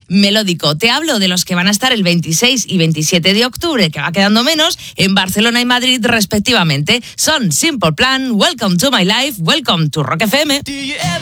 melódico. Te hablo de los que van a estar el 26 y 27 de octubre, que va quedando menos, en Barcelona y Madrid respectivamente. Son Simple Plan, Welcome to My Life, Welcome to Rock FM.